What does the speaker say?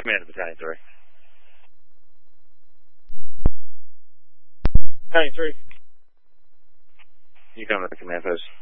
Command of Battalion 3. Battalion 3. You come to the command post.